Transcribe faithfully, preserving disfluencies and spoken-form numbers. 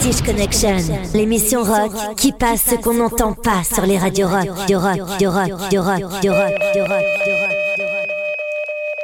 Prestige Connection, l'émission rock qui passe ce qu'on n'entend pas sur les radios rock, du rock, du rock, du rock, du rock, du rock, du rock.